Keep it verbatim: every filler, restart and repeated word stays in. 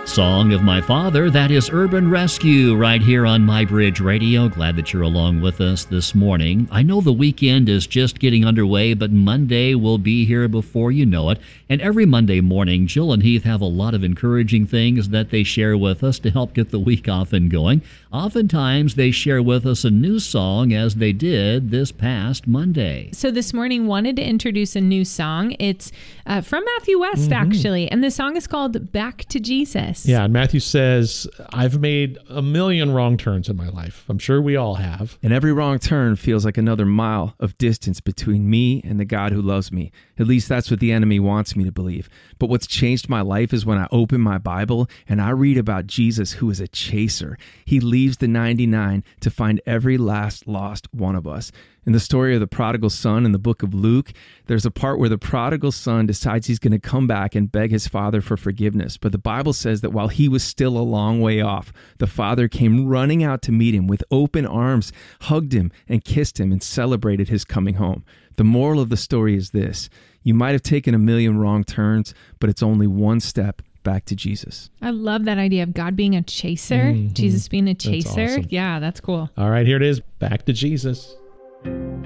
Song of My Father, that is Urban Rescue right here on My Bridge Radio. Glad that you're along with us this morning. I know the weekend is just getting underway, but Monday will be here before you know it. And every Monday morning, Jill and Heath have a lot of encouraging things that they share with us to help get the week off and going. Oftentimes, they share with us a new song, as they did this past Monday. So this morning, wanted to introduce a new song. It's uh, from Matthew West, Mm-hmm. actually, and the song is called Back to Jesus. Yeah, and Matthew says, I've made a million wrong turns in my life. I'm sure we all have. And every wrong turn feels like another mile of distance between me and the God who loves me. At least that's what the enemy wants me to believe. But what's changed my life is when I open my Bible and I read about Jesus, who is a chaser. He leaves the ninety-nine to find every last lost one of us. In the story of the prodigal son in the book of Luke, there's a part where the prodigal son decides he's going to come back and beg his father for forgiveness. But the Bible says that while he was still a long way off, the father came running out to meet him with open arms, hugged him, and kissed him and celebrated his coming home. The moral of the story is this: you might have taken a million wrong turns, but it's only one step back to Jesus. I love that idea of God being a chaser, Mm-hmm. Jesus being a That's chaser. awesome. Yeah, that's cool. All right, here it is. Back to Jesus.